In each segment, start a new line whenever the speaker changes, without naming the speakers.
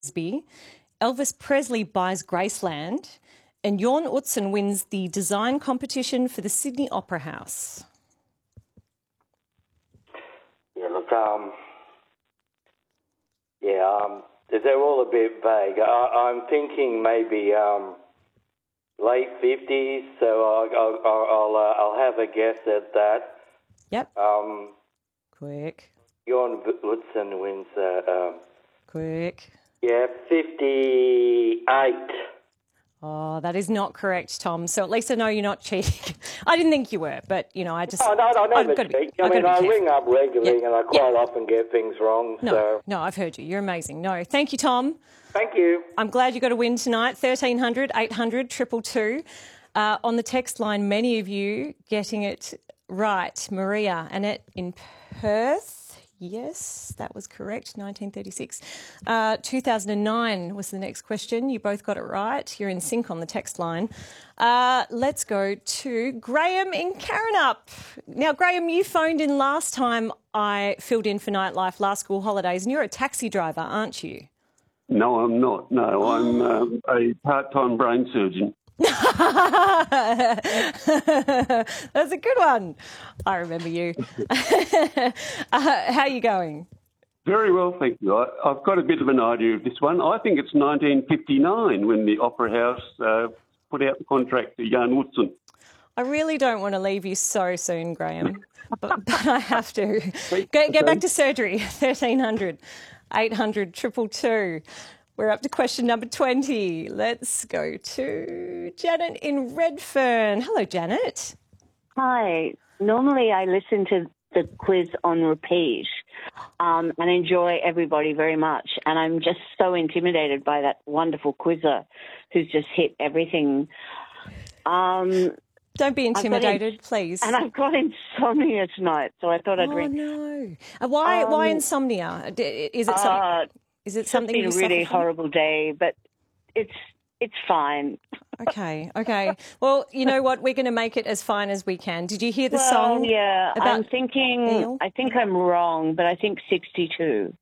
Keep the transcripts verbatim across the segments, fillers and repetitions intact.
Frisbee, Elvis Presley buys Graceland, and Jorn Utzon wins the design competition for the Sydney Opera House.
Yeah, look, um, yeah, um, they're all a bit vague. I, I'm thinking maybe um, late fifties, so I'll I'll I'll, uh, I'll have a guess at that.
Yep.
Um,
Quick.
Jorn Utzon wins. Uh, um,
Quick.
yeah, fifty-eight.
Oh, that is not correct, Tom. So at least I know you're not cheating. I didn't think you were, but, you know, I just...
Oh, no, I never
I've
cheat.
Be,
I mean, I ring up regularly
yeah.
and I quite yeah. often get things wrong.
No,
so.
no, I've heard you. You're amazing. No, thank you, Tom.
Thank you.
I'm glad you got a win tonight. thirteen hundred, eight hundred, two two two. Uh, on the text line, many of you getting it right. Maria, Annette in Perth. Yes, that was correct, nineteen thirty-six. Uh, two thousand nine was the next question. You both got it right. You're in sync on the text line. Uh, let's go to Graham in Karrinyup. Now, Graham, you phoned in last time I filled in for Nightlife last school holidays, and you're a taxi driver, aren't you?
No, I'm not. No, I'm um, a part-time brain surgeon.
That's a good one. I remember you. uh, how are you going?
Very well, thank you. I, I've got a bit of an idea of this one. I think it's nineteen fifty-nine when the Opera House uh, put out the contract to Jorn Utzon.
I really don't want to leave you so soon, Graham, but, but I have to. Get, get back to surgery, thirteen hundred, eight hundred, two two two. We're up to question number twenty. Let's go to Janet in Redfern. Hello, Janet.
Hi. Normally I listen to the quiz on repeat um, and enjoy everybody very much. And I'm just so intimidated by that wonderful quizzer who's just hit everything. Um,
Don't be intimidated,
in,
please.
And I've got insomnia tonight, so I thought I'd
oh,
read.
Oh, no. Why,
um,
why insomnia? Is it something...
Uh,
Is it something
it's been a really horrible day, but it's it's fine.
Okay, okay. Well, you know what? We're going to make it as fine as we can. Did you hear the
well,
song?
Yeah,
about
I'm thinking.
Neil?
I think I'm wrong, but I think sixty-two.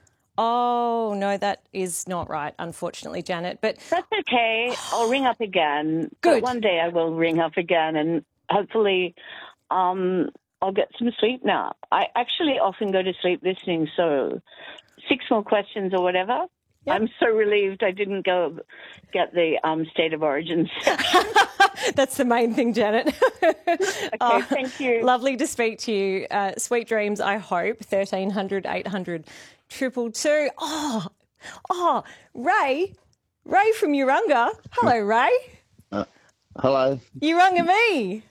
Oh no, that is not right, unfortunately, Janet. But
that's okay. I'll ring up again.
Good.
But one day I will ring up again, and hopefully, um, I'll get some sleep now. I actually often go to sleep listening, so. Six more questions or whatever. Yep. I'm so relieved I didn't go get the um, State of Origin section.
That's the main thing, Janet.
Okay, oh, thank you.
Lovely to speak to you. Uh, sweet dreams, I hope. thirteen hundred, eight hundred, two two two. Oh, oh, Ray. Ray from Urunga. Hello, Ray.
Uh, hello.
Urunga me.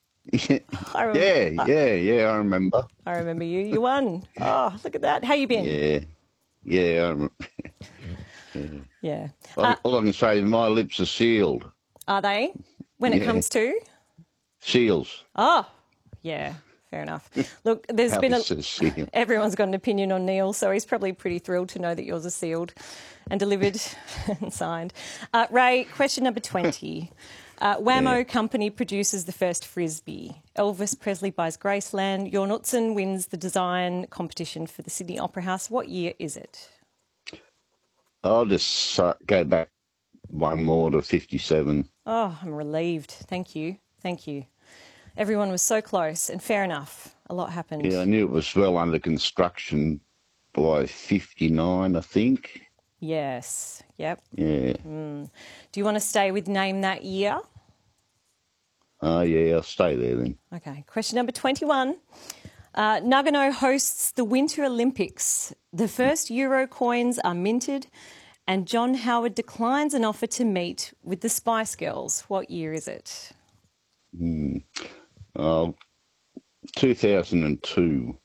I yeah, yeah, yeah, I remember.
I remember you. You won. Oh, look at that. How you been?
Yeah, yeah. I remember. yeah.
yeah.
All,
uh,
all I can say is my lips are sealed.
Are they? When it
yeah.
comes to?
Seals.
Oh, yeah. Fair enough. Look, there's been a...
Sealed.
Everyone's got an opinion on Neil, so he's probably pretty thrilled to know that yours are sealed and delivered and signed. Uh, Ray, question number twenty. Uh, Whammo yeah. Company produces the first Frisbee. Elvis Presley buys Graceland. Jorn Utzon wins the design competition for the Sydney Opera House. What year is it?
I'll just uh, go back one more to fifty-seven.
Oh, I'm relieved. Thank you. Thank you. Everyone was so close, and fair enough. A lot happened.
Yeah, I knew it was well under construction by fifty-nine, I think.
Yes. Yep.
Yeah.
Mm. Do you want to stay with name that year?
Oh, uh, yeah, I'll stay there then.
Okay. Question number twenty-one. Uh, Nagano hosts the Winter Olympics. The first Euro coins are minted and John Howard declines an offer to meet with the Spice Girls. What year is it?
Mm. Uh, two thousand two.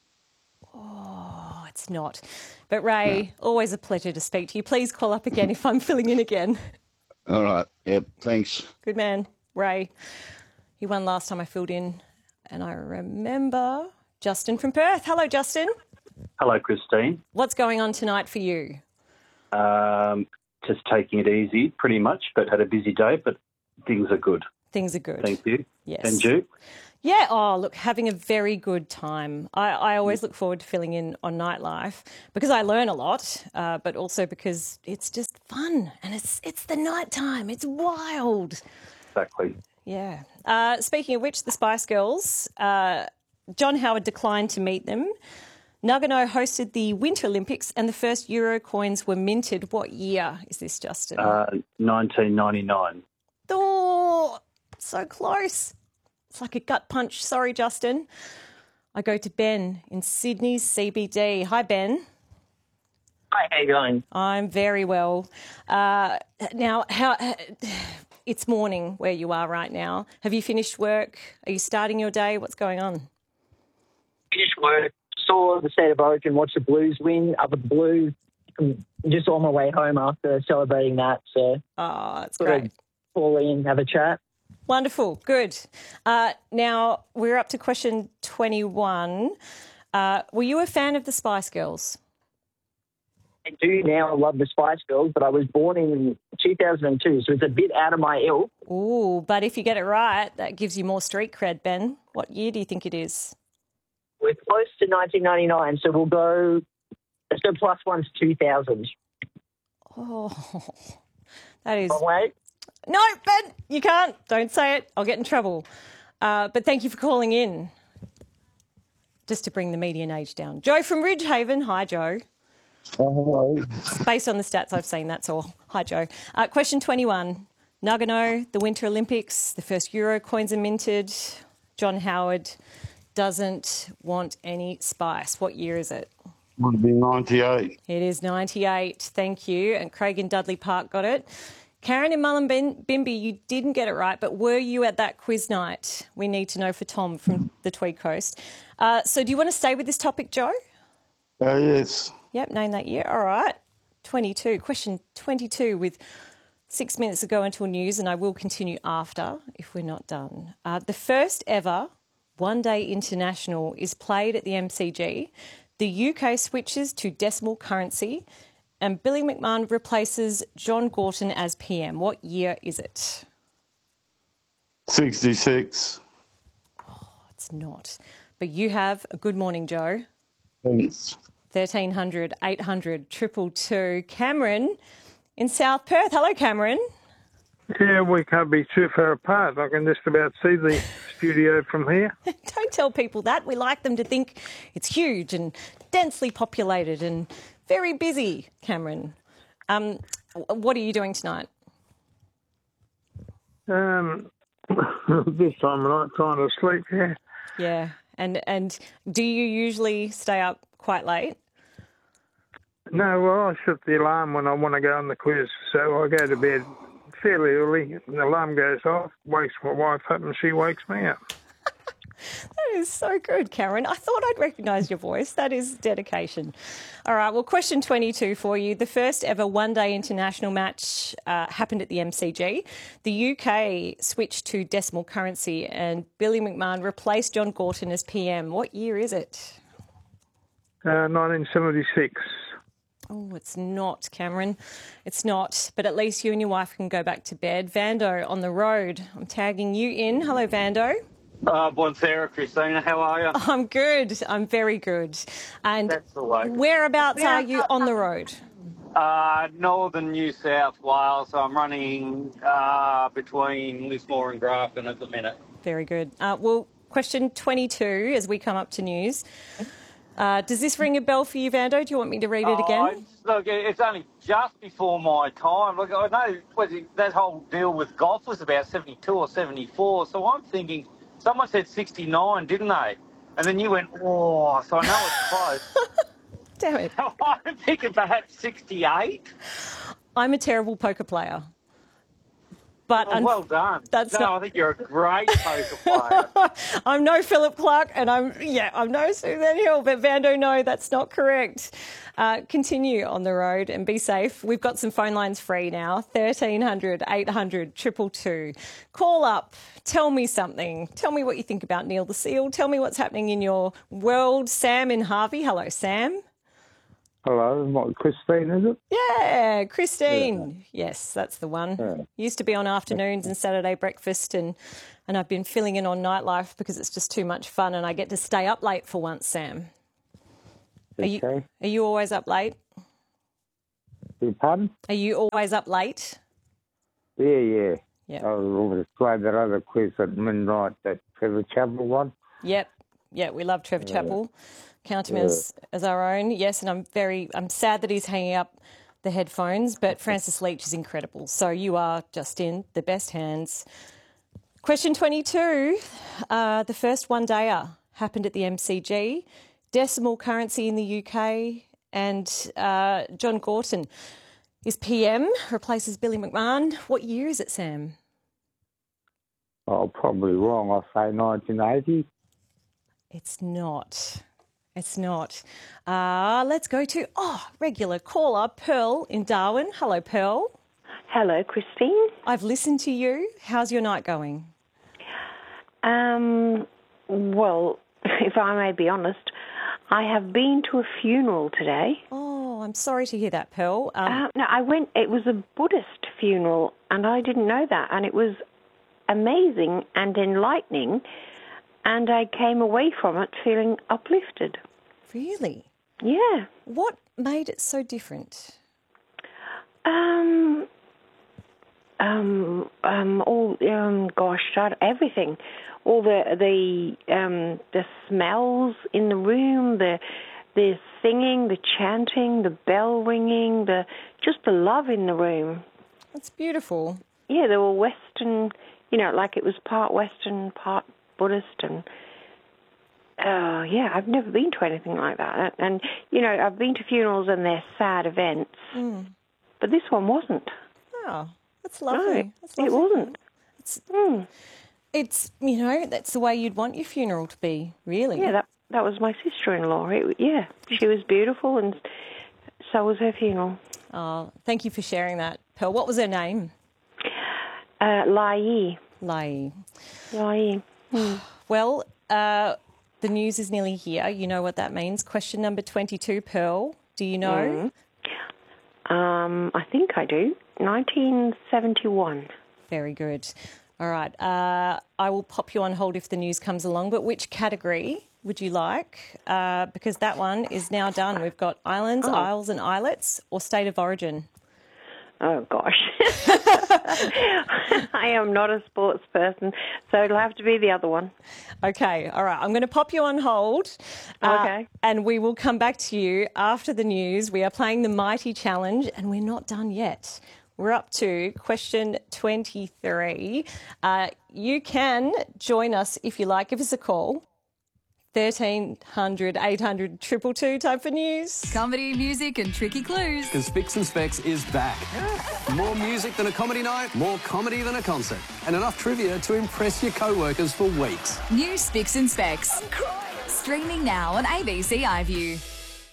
Oh, it's not. But, Ray, no. always a pleasure to speak to you. Please call up again if I'm filling in again.
All right. Yep, thanks.
Good man, Ray. He won last time I filled in. And I remember Justin from Perth. Hello, Justin.
Hello, Christine.
What's going on tonight for you?
Um, just taking it easy, pretty much, but had a busy day, but things are good.
Things are good.
Thank you.
Yes.
And you?
Yeah, oh, look, having a very good time. I, I always look forward to filling in on Nightlife because I learn a lot, uh, but also because it's just fun and it's it's the night time. It's wild.
Exactly.
Yeah. Uh, speaking of which, the Spice Girls, uh, John Howard declined to meet them. Nagano hosted the Winter Olympics and the first Euro coins were minted. What year is this, Justin?
Uh, nineteen ninety-nine.
Oh, so close. It's like a gut punch. Sorry, Justin. I go to Ben in Sydney's C B D. Hi, Ben.
Hi, how you going?
I'm very well. Uh, now, how? It's morning where you are right now. Have you finished work? Are you starting your day? What's going on?
Finished work, saw the State of Origin, watched the Blues win, up at the Blues. I'm just on my way home after celebrating that. So,
oh, that's
thought
great.
I'd call in, have a chat.
Wonderful, good. Uh, now, we're up to question twenty-one. Uh, were you a fan of the Spice Girls?
I do now love the Spice Girls, but I was born in two thousand two, so it's a bit out of my ilk.
Ooh, but if you get it right, that gives you more street cred, Ben. What year do you think it is?
We're close to nineteen ninety-nine, so we'll go, let's go plus one to two thousand.
Oh, that is...
Oh, wait.
No, Ben, you can't. Don't say it. I'll get in trouble. Uh, but thank you for calling in. Just to bring the median age down. Joe from Ridgehaven. Hi, Joe.
Oh, hello.
Based on the stats I've seen, that's all. Hi, Joe. Uh, question twenty-one. Nagano, the Winter Olympics, the first Euro coins are minted. John Howard doesn't want any spice. What year is it?
Would be ninety-eight.
It is ninety-eight. Thank you. And Craig in Dudley Park got it. Karen in Mullumbimby, you didn't get it right, but were you at that quiz night? We need to know for Tom from the Tweed Coast. Uh, so do you want to stay with this topic, Joe?
Oh, yes.
Yep, name that year. All right. twenty-two. Question twenty-two with six minutes to go until news, and I will continue after if we're not done. Uh, the first ever one-day international is played at the M C G. The U K switches to decimal currency and Billy McMahon replaces John Gorton as P M. What year is it?
sixty-six.
Oh, it's not. But you have a good morning, Joe.
Thanks.
thirteen hundred, eight hundred, two two two. Cameron in South Perth. Hello, Cameron.
Yeah, we can't be too far apart. I can just about see the studio from here.
Don't tell people that. We like them to think it's huge and densely populated and very busy, Cameron. Um, what are you doing tonight?
Um, this time of night, trying to sleep, yeah.
Yeah. And, and do you usually stay up quite late?
No, well, I set the alarm when I want to go on the quiz, so I go to bed fairly early. And the alarm goes off, wakes my wife up, and she wakes me up.
That is so good, Karen. I thought I'd recognise your voice. That is dedication. All right, well, question twenty-two for you. The first ever one-day international match uh, happened at the M C G. The U K switched to decimal currency and Billy McMahon replaced John Gorton as P M. What year is it?
Uh, nineteen seventy-six.
Oh, it's not, Cameron. It's not. But at least you and your wife can go back to bed. Vando on the road. I'm tagging you in. Hello, Vando.
Uh, Bonfera, Christina, how are you?
I'm good. I'm very good. And
That's the way.
Whereabouts are you on the road?
Uh, northern New South Wales. I'm running uh, between Lismore and Grafton at the minute.
Very good. Uh, well, question twenty-two as we come up to news. Uh, does this ring a bell for you, Vando? Do you want me to read it again?
Oh, it's, look, it's only just before my time. Look, I know was it, that whole deal with golf was about seventy-two or seventy-four, so I'm thinking... Someone said sixty-nine, didn't they? And then you went, oh, so I know it's close.
Damn it.
So I'm thinking perhaps sixty-eight.
I'm a terrible poker player. But
oh, well done.
That's
no,
not...
I think you're a great poker player.
I'm no Philip Clark and I'm, yeah, I'm no Suzanne Hill, but Vando, no, that's not correct. Uh, continue on the road and be safe. We've got some phone lines free now. thirteen hundred, eight hundred, two two two. Call up. Tell me something. Tell me what you think about Neil the Seal. Tell me what's happening in your world. Sam in Harvey. Hello, Sam.
Hello, what, Christine, is it?
Yeah, Christine. Yeah. Yes, that's the one.
Yeah.
Used to be on afternoons and Saturday breakfast, and, and I've been filling in on nightlife because it's just too much fun and I get to stay up late for once, Sam. Are you,
Okay.
are you always up late?
Your pardon?
Are you always up late?
Yeah, yeah.
Yeah.
I was playing that other quiz at midnight, that Trevor Chapel one.
Yep. Yeah, we love Trevor
Yeah.
Chappell. Count him
Yeah.
as, as our own. Yes, and I'm very I'm sad that he's hanging up the headphones, but Francis Leach is incredible. So you are just in the best hands. Question twenty-two. Uh, the first one-dayer happened at the M C G. Decimal currency in the U K. And uh, John Gorton is P M, replaces Billy McMahon. What year is it, Sam?
Oh, probably wrong. I'll say nineteen eighty.
It's not. It's not. Uh, let's go to, oh, regular caller, Pearl in Darwin. Hello, Pearl.
Hello, Christine.
I've listened to you. How's your night going?
Um, well, if I may be honest, I have been to a funeral today.
Oh, I'm sorry to hear that, Pearl. Um,
Uh, no, I went, it was a Buddhist funeral, and I didn't know that, and it was amazing and enlightening, and I came away from it feeling uplifted.
Really?
Yeah.
What made it so different?
Um, um, um, all, um, gosh, I- everything. All the the um, the smells in the room, the the singing, the chanting, the bell ringing, the just the love in the room.
That's beautiful.
Yeah, they were Western, you know, like it was part Western, part Buddhist, and uh, yeah, I've never been to anything like that. And you know, I've been to funerals and they're sad events,
Mm.
but this one wasn't.
Oh, that's lovely.
No,
That's lovely.
it wasn't.
It's,
Mm.
it's, you know, that's the way you'd want your funeral to be, really.
Yeah, that that was my sister-in-law. It, yeah, she was beautiful, and so was her funeral.
Oh, thank you for sharing that, Pearl. What was her name?
Uh, Lai.
Lai.
Lai. Hmm.
Well, uh, the news is nearly here. You know what that means. Question number twenty-two, Pearl. Do you know?
Mm. Um, I think I do. nineteen seventy-one.
Very good. All right. Uh, I will pop you on hold if the news comes along, but which category would you like? Uh, because that one is now done. We've got islands,
Oh.
isles and islets, or state of origin.
Oh, gosh. I am not a sports person, so it'll have to be the other one.
Okay, all right. I'm going to pop you on hold. uh,
Okay.
And we will come back to you after the news. We are playing the Mighty Challenge, and we're not done yet. We're up to question twenty-three. Uh, you can join us if you like. Give us a call. thirteen hundred, eight hundred, two two two. Time for news.
Comedy, music and tricky clues.
Because Spicks and Specs is back. More music than a comedy night, more comedy than a concert, and enough trivia to impress your co-workers for weeks.
New Spicks and Specs. Streaming now on A B C iView.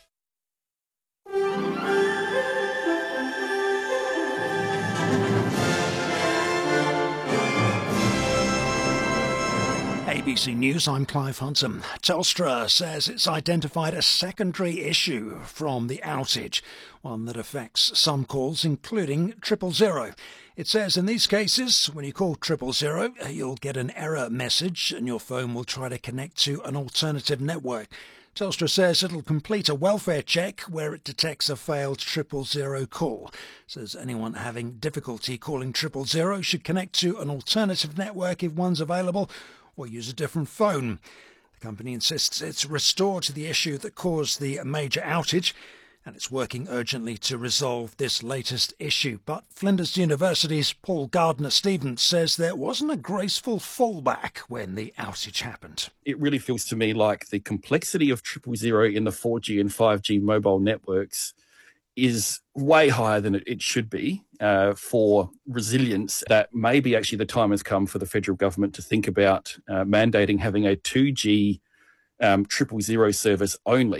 A B C News, I'm Clive Hudson. Telstra says it's identified a secondary issue from the outage, one that affects some calls, including triple zero. It says in these cases, when you call triple zero, you'll get an error message and your phone will try to connect to an alternative network. Telstra says it'll complete a welfare check where it detects a failed triple zero call. Says anyone having difficulty calling triple zero should connect to an alternative network if one's available, or use a different phone. The company insists it's restored to the issue that caused the major outage, and it's working urgently to resolve this latest issue. But Flinders University's Paul Gardner-Stevens says there wasn't a graceful fallback when the outage happened.
It really feels to me like the complexity of triple zero in the four G and five G mobile networks is way higher than it, it should be uh, for resilience, that maybe actually the time has come for the federal government to think about uh, mandating having a two G um, triple zero service only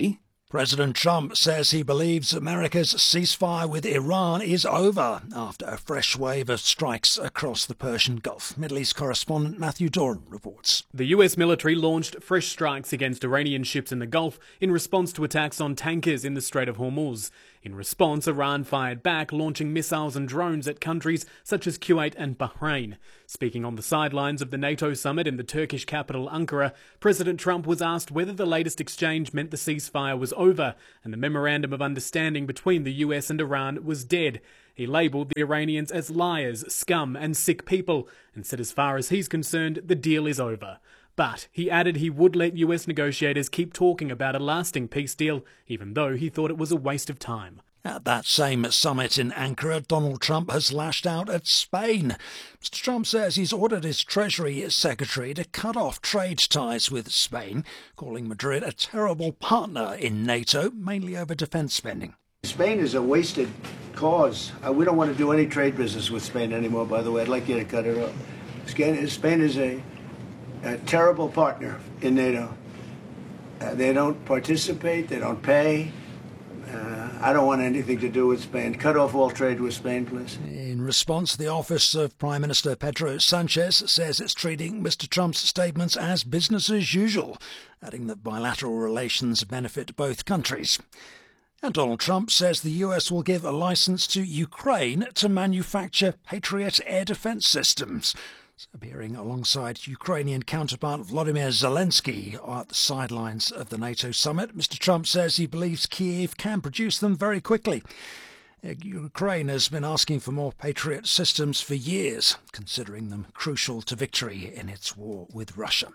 President Trump says he believes America's ceasefire with Iran is over after a fresh wave of strikes across the Persian Gulf. Middle East correspondent Matthew Doran reports.
The U S military launched fresh strikes against Iranian ships in the Gulf in response to attacks on tankers in the Strait of Hormuz. In response, Iran fired back, launching missiles and drones at countries such as Kuwait and Bahrain. Speaking on the sidelines of the NATO summit in the Turkish capital Ankara, President Trump was asked whether the latest exchange meant the ceasefire was over and the memorandum of understanding between the U S and Iran was dead. He labelled the Iranians as liars, scum and sick people and said as far as he's concerned, the deal is over. But he added he would let U S negotiators keep talking about a lasting peace deal, even though he thought it was a waste of time.
At that same summit in Ankara, Donald Trump has lashed out at Spain. Mister Trump says he's ordered his Treasury Secretary to cut off trade ties with Spain, calling Madrid a terrible partner in NATO, mainly over defence spending.
Spain is a wasted cause. Uh, we don't want to do any trade business with Spain anymore, by the way. I'd like you to cut it off. Spain is a, a terrible partner in NATO. Uh, they don't participate, they don't pay. Uh, I don't want anything to do with Spain. Cut off all trade with Spain, please.
In response, the office of Prime Minister Pedro Sanchez says it's treating Mister Trump's statements as business as usual, adding that bilateral relations benefit both countries. And Donald Trump says the U S will give a licence to Ukraine to manufacture Patriot air defence systems. Appearing alongside Ukrainian counterpart Volodymyr Zelensky at the sidelines of the NATO summit, Mister Trump says he believes Kyiv can produce them very quickly. Ukraine has been asking for more Patriot systems for years, considering them crucial to victory in its war with Russia.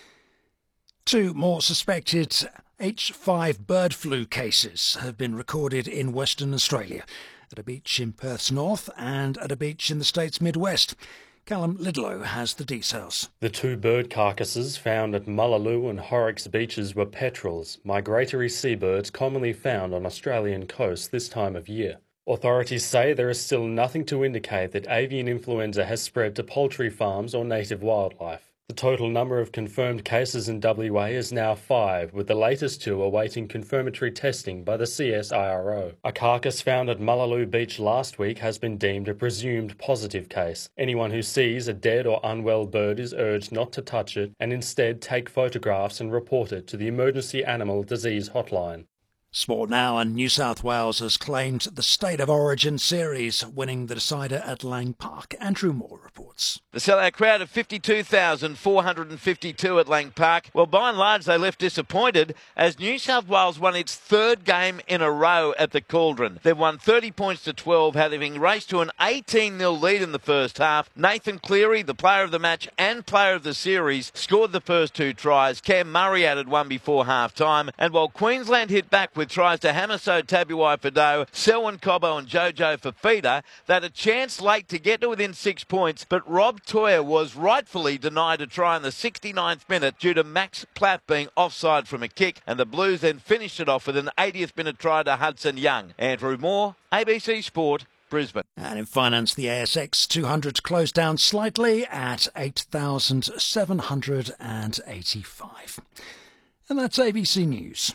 Two more suspected H five bird flu cases have been recorded in Western Australia, at a beach in Perth's north and at a beach in the state's Midwest. Callum Lidlow has the details.
The two bird carcasses found at Mullaloo and Horrocks beaches were petrels, migratory seabirds commonly found on Australian coasts this time of year. Authorities say there is still nothing to indicate that avian influenza has spread to poultry farms or native wildlife. The total number of confirmed cases in W A is now five, with the latest two awaiting confirmatory testing by the C S I R O. A carcass found at Mullaloo Beach last week has been deemed a presumed positive case. Anyone who sees a dead or unwell bird is urged not to touch it and instead take photographs and report it to the Emergency Animal Disease Hotline.
Sport now, and New South Wales has claimed the State of Origin series, winning the decider at Lang Park. Andrew Moore reports.
The sellout crowd of fifty-two thousand four hundred fifty-two at Lang Park. Well, by and large, they left disappointed as New South Wales won its third game in a row at the Cauldron. They've won thirty points to twelve, having raced to an eighteen nil lead in the first half. Nathan Cleary, the player of the match and player of the series, scored the first two tries. Cam Murray added one before half-time. And while Queensland hit back with tries to Hamiso Tabuai-Fidow, Selwyn Cobbo and Jojo Fafita, they had a chance late to get to within six points, but Rob Toyer was rightfully denied a try in the sixty-ninth minute due to Max Platt being offside from a kick, and the Blues then finished it off with an eightieth minute try to Hudson Young. Andrew Moore, A B C Sport, Brisbane.
And in finance, the A S X two hundred closed down slightly at eight thousand seven hundred eighty-five. And that's A B C News.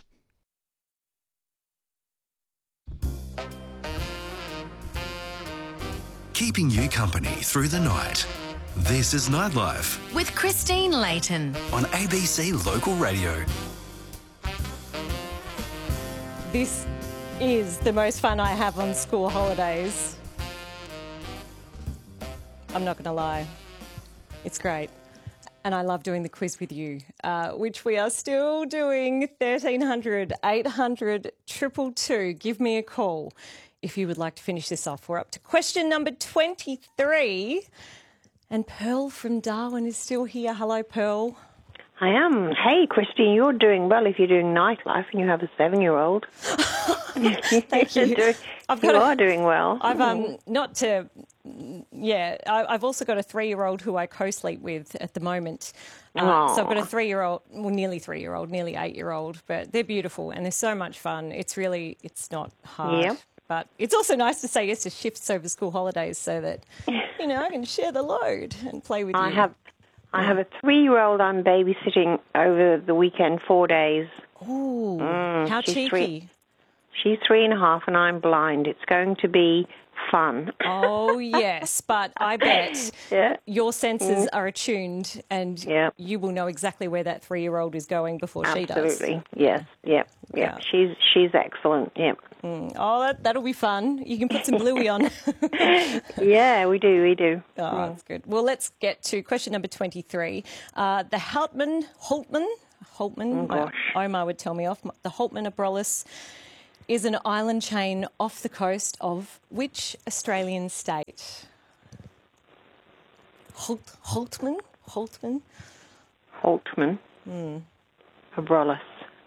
Keeping you company through the night. This is Nightlife
with Christine Layton
on A B C Local Radio.
This is the most fun I have on school holidays. I'm not going to lie. It's great. And I love doing the quiz with you, uh, which we are still doing. thirteen hundred, eight hundred, two two two. Give me a call if you would like to finish this off. We're up to question number twenty-three. And Pearl from Darwin is still here. Hello, Pearl.
I am. Hey, Christine, you're doing well if you're doing nightlife and you have a seven-year-old.
Thank you.
Doing,
I've
you
got
are
a,
doing well.
I've um not to, yeah. I, I've also got a three-year-old who I co-sleep with at the moment. Uh, so I've got a three-year-old, well, nearly three-year-old, nearly eight-year-old. But they're beautiful and they're so much fun. It's really, it's not hard.
Yep.
But it's also nice to say yes to shifts over school holidays so that, you know, I can share the load and play with
I
you.
have, I have a three-year-old I'm babysitting over the weekend, four days.
Ooh,
Mm,
how
she's
cheeky.
Three, she's three and a half and I'm blind. It's going to be fun.
Oh, yes, but I bet
yeah.
your senses
Mm.
are attuned and
Yeah.
you will know exactly where that three-year-old is going before she does.
Absolutely. Yes. Yep. Yep.
Yeah.
She's she's excellent. Yep.
Mm. Oh, that, that'll be fun. You can put some bluey on.
Yeah, we do. We do.
Oh,
Mm.
that's good. Well, let's get to question number twenty-three. Uh, the Houtman, Holtman, Holtman,
Oh, gosh.
Omar would tell me off, the Holtman Abrolhos is an island chain off the coast of which Australian state? Holt, Holtman? Holtman?
Holtman.
Hmm.
Abrolhos.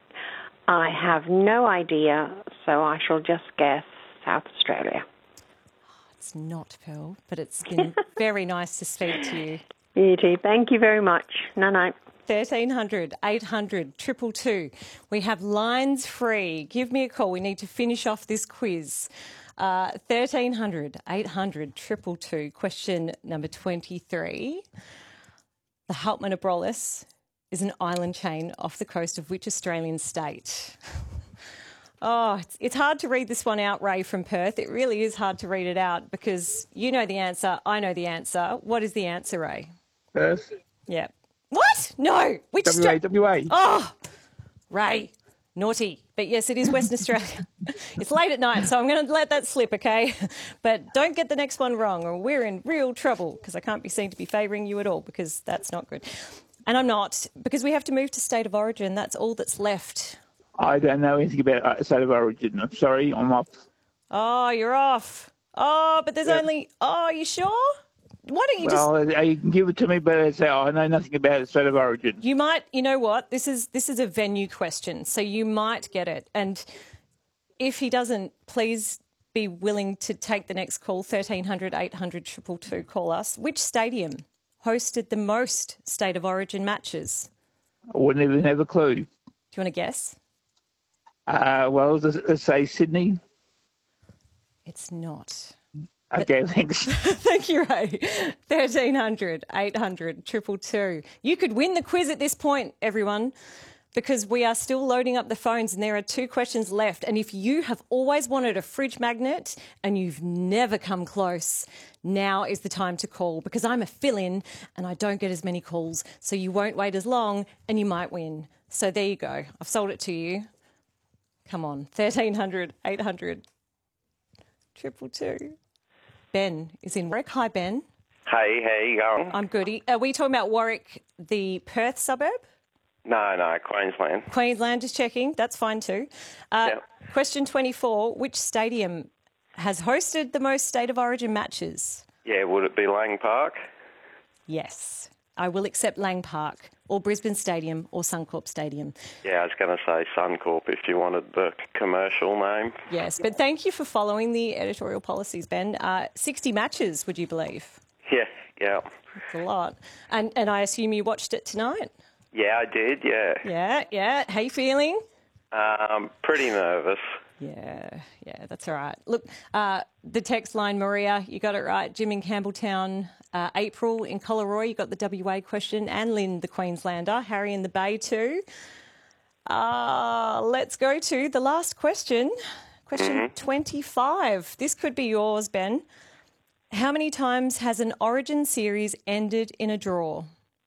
I have no idea, so I shall just guess South Australia.
It's not, Pearl, but it's been very nice to speak to you.
You too. Thank you very much. No, no.
thirteen hundred, eight hundred, two two two. We have lines free. Give me a call. We need to finish off this quiz. Uh, thirteen hundred, eight hundred, two two two. Question number twenty-three. The Houtman Abrolhos is an island chain off the coast of which Australian state? Oh, it's, it's hard to read this one out, Ray from Perth. It really is hard to read it out because you know the answer, I know the answer. What is the answer, Ray?
Perth.
Yeah. What? No. Which
W A, W A.
Oh, Ray, naughty. But yes, it is Western Australia. It's late at night, so I'm going to let that slip, okay? But don't get the next one wrong or we're in real trouble because I can't be seen to be favouring you at all because that's not good. And I'm not because we have to move to state of origin. That's all that's left.
I don't know anything about uh, state of origin. I'm sorry, I'm off.
Oh, you're off. Oh, but there's
Yeah.
only... Oh, you sure? Why don't you
well,
just...
uh, you can give it to me, but it's, uh, I know nothing about the state of origin.
You might, you know what? This is this is a venue question, so you might get it. And if he doesn't, please be willing to take the next call, thirteen hundred, eight hundred, two two two, call us. Which stadium hosted the most state of origin matches?
I wouldn't even have a clue.
Do you want to guess?
Uh, well, let's, let's say Sydney.
It's not.
Okay, thanks.
Thank you, Ray. thirteen hundred, eight hundred, two two two. You could win the quiz at this point, everyone, because we are still loading up the phones and there are two questions left. And if you have always wanted a fridge magnet and you've never come close, now is the time to call because I'm a fill-in and I don't get as many calls, so you won't wait as long and you might win. So there you go. I've sold it to you. Come on, thirteen hundred, eight hundred, two two two. Ben is in Warwick. Hi, Ben.
Hey, how you going?
I'm good. Are we talking about Warwick, the Perth suburb?
No, no, Queensland.
Queensland, just checking. That's fine too. Uh,
Yep.
Question twenty-four. Which stadium has hosted the most State of Origin matches?
Yeah, would it be Lang Park?
Yes. I will accept Lang Park or Brisbane Stadium or Suncorp Stadium.
Yeah, I was going to say Suncorp if you wanted the commercial name.
Yes, but thank you for following the editorial policies, Ben. Uh, sixty matches, would you believe?
Yeah, yeah.
That's a lot. And, and I assume you watched it tonight?
Yeah, I did, yeah.
Yeah, yeah. How you feeling?
Um, pretty nervous.
Yeah, yeah, that's all right. Look, uh, the text line, Maria, you got it right. Jim in Campbelltown, uh, April in Collaroy, you got the W A question, and Lynn, the Queenslander, Harry in the Bay too. Uh, let's go to the last question, question
Mm-hmm.
twenty-five. This could be yours, Ben. How many times has an Origin series ended in a draw?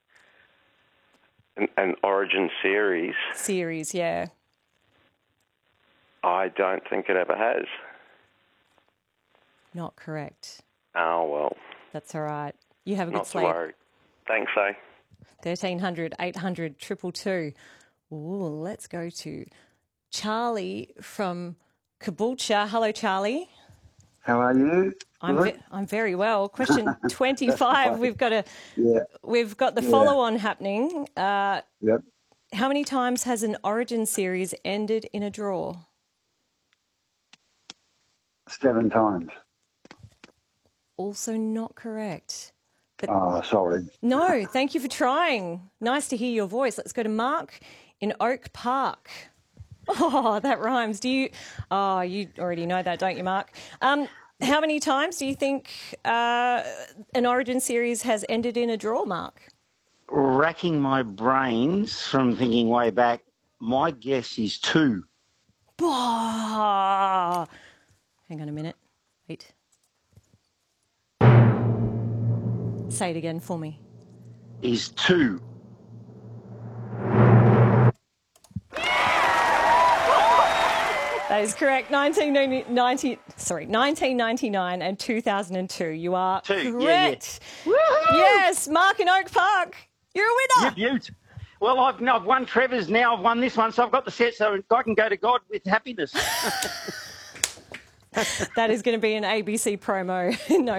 An, an Origin series?
Series, yeah.
I don't think it ever has.
Not correct.
Oh, well.
That's all right. You have a good
Not to
sleep.
worry. Thanks, eh?
thirteen hundred, eight hundred, two two two. Ooh, let's go to Charlie from Caboolture. Hello, Charlie.
How are you?
I'm
Good?
ve- I'm very well. Question twenty-five. We've got a
Yeah.
we've got the
Yeah.
follow-on happening. Uh,
Yep.
how many times has an Origin series ended in a draw?
Seven times.
Also not correct.
Oh, sorry.
No, thank you for trying. Nice to hear your voice. Let's go to Mark in Oak Park. Oh, that rhymes. Do you? Oh, you already know that, don't you, Mark? Um, how many times do you think uh, an Origin series has ended in a draw, Mark?
Racking my brains from thinking way back,
My guess is two.
Oh, hang on a minute. Wait. Say it again for me.
Is two.
That is correct. nineteen ninety, sorry, nineteen ninety-nine and two thousand two. You are
Two.
correct.
Yeah, yeah.
Yes, Mark in Oak Park. You're a winner.
You beaut. Well, I've, I've won Trevor's now. I've won this one, so I've got the set, so I can go to God with happiness.
That is going to be an A B C promo in no